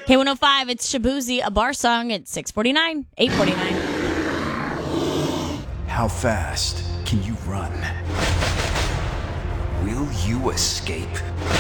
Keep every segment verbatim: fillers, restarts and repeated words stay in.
K one oh five, it's Shaboozey, a bar song at six forty-nine, eight forty-nine. How fast can you run? Will you escape?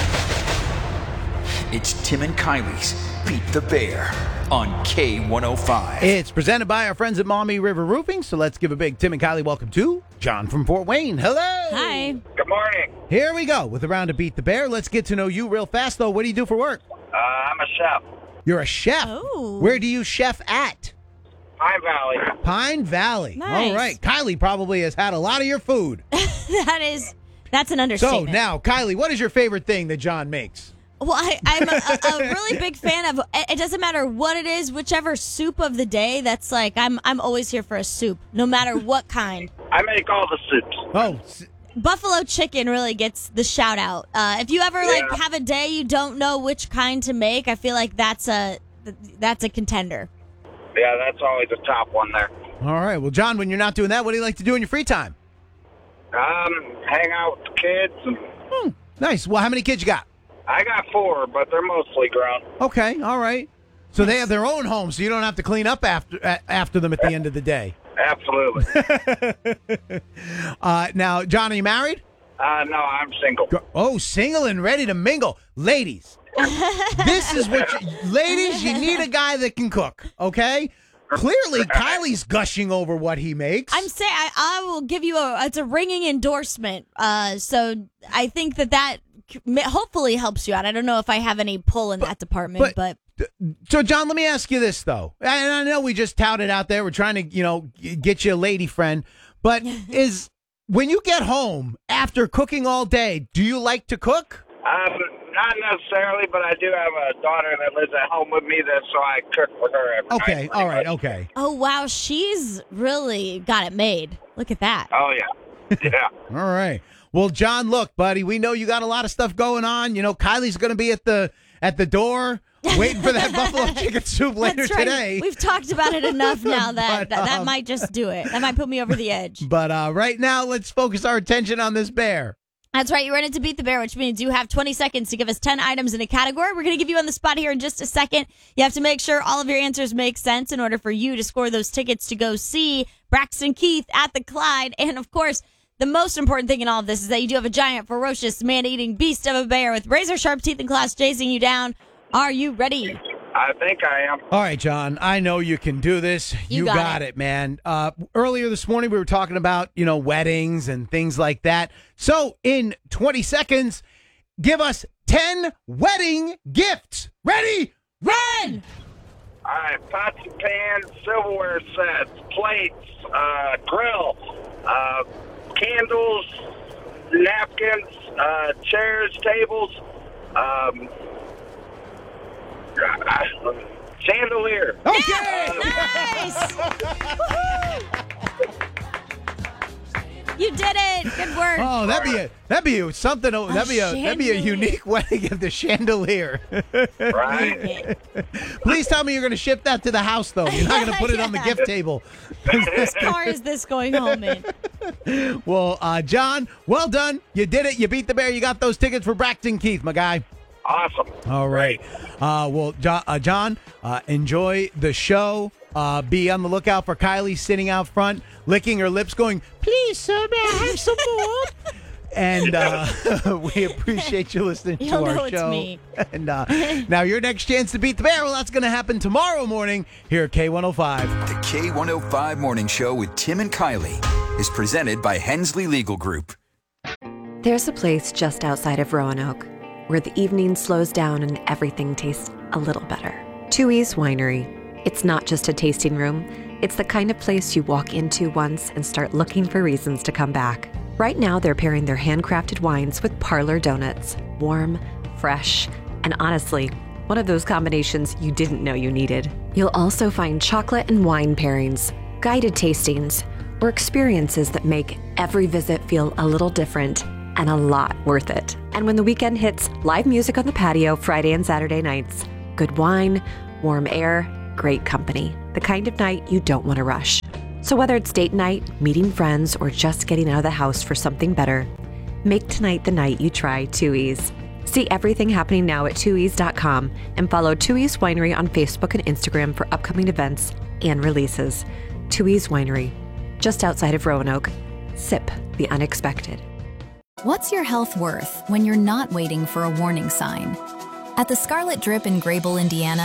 It's Tim and Kylie's Beat the Bear on K one oh five. It's presented by our friends at Maumee River Roofing, so let's give a big Tim and Kylie welcome to John from Fort Wayne. Hello. Hi. Good morning. Here we go with a round of Beat the Bear. Let's get to know you real fast, though. What do you do for work? Uh, I'm a chef. You're a chef. Oh. Where do you chef at? Pine Valley. Pine Valley. Nice. All right. Kylie probably has had a lot of your food. that is, that's an So understatement. now, Kylie, what is your favorite thing that John makes? Well, I, I'm a, a, a really big fan of, it doesn't matter what it is, whichever soup of the day, that's like, I'm I'm always here for a soup, no matter what kind. I make all the soups. Oh, s- Buffalo chicken really gets the shout out. Uh, if you ever like Yeah. have a day you don't know which kind to make, I feel like that's a that's a contender. Yeah, that's always the top one there. all right. Well, John, when you're not doing that, what do you like to do in your free time? Um, hang out with the kids. And Hmm, nice. Well, how many kids you got? I got four, but they're mostly grown. Okay, all right. So they have their own home, so you don't have to clean up after a- after them at the end of the day. Absolutely. Uh, now, John, are you married? uh, no, I'm single. Oh, single and ready to mingle. Ladies, this is what you, ladies, you need a guy that can cook, okay? Clearly, Kylie's gushing over what he makes. I'm saying I, I will give you a it's a ringing endorsement. Uh, so I think that that hopefully helps you out. I don't know if I have any pull in that department, but- but So, John, let me ask you this, though. And I know we just touted out there. We're trying to, you know, g- get you a lady friend. But is when you get home after cooking all day, do you like to cook? Um, not necessarily, but I do have a daughter that lives at home with me, that so I cook for her every night. Okay, pretty all right, much. okay. oh wow, she's really got it made. Look at that. Oh, yeah. Yeah. All right. Well, John, look, buddy, we know you got a lot of stuff going on. You know, Kylie's going to be at the at the door waiting for that buffalo chicken soup later That's right. today. We've talked about it enough now that But, that, that um, might just do it. That might put me over the edge. But uh, right now, let's focus our attention on this bear. That's right. You're ready to beat the bear, which means you have twenty seconds to give us ten items in a category. We're going to give you on the spot here in just a second. You have to make sure all of your answers make sense in order for you to score those tickets to go see Braxton Keith at the Clyde. And, of course, the most important thing in all of this is that you do have a giant, ferocious, man-eating beast of a bear with razor-sharp teeth and claws chasing you down. Are you ready? I think I am. All right, John, I know you can do this. You You, got got, it. it. man. Uh, earlier this morning, we were talking about, you know, weddings and things like that. So in twenty seconds, give us ten wedding gifts. Ready? Run! All right, pots and pans, silverware sets, plates, uh, grill, uh, candles, napkins, uh, chairs, tables, um, uh, chandelier. Okay. Nice! Woohoo! You did it. Good work. Oh, that'd be a that'd be a, something. That'd be a that'd be a chandelier. unique wedding of the chandelier. Right? Please tell me you're going to ship that to the house, though. You're not going to put it on the Yeah. gift table. Whose car is this going home in? Well, uh, John, well done. You did it. You beat the bear. You got those tickets for Braxton Keith, my guy. Awesome. All right. Uh, well, jo- uh, John, uh, enjoy the show. Uh, be on the lookout for Kylie sitting out front, licking her lips, going, "Please, sir, may I have some more?" And uh, we appreciate you listening You'll to our know it's show. me. And uh, now your next chance to beat the bear, well, that's going to happen tomorrow morning here at K one oh five. The K one oh five Morning Show with Tim and Kylie is presented by Hensley Legal Group. There's a place just outside of Roanoke where the evening slows down and everything tastes a little better. Twoey's Winery. It's not just a tasting room. It's the kind of place you walk into once and start looking for reasons to come back. Right now, they're pairing their handcrafted wines with parlor donuts. Warm, fresh, and honestly, one of those combinations you didn't know you needed. You'll also find chocolate and wine pairings, guided tastings, or experiences that make every visit feel a little different and a lot worth it. And when the weekend hits, live music on the patio Friday and Saturday nights. Good wine, warm air, great company. The kind of night you don't want to rush. So whether it's date night, meeting friends, or just getting out of the house for something better, make tonight the night you try Twoey's. See everything happening now at two ease dot com and follow Two Ease Winery on Facebook and Instagram for upcoming events and releases. Two Ease Winery, just outside of Roanoke. Sip the unexpected. What's your health worth when you're not waiting for a warning sign? At the Scarlet Drip in Grable, Indiana,